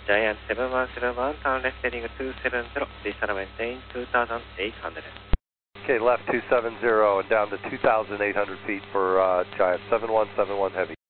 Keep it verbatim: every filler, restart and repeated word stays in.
Giant seven one seven one, turn left heading two seven zero, please turn maintain two thousand eight hundred. Okay, left two seven zero and down to two thousand eight hundred feet for uh, Giant seven one seven one Heavy.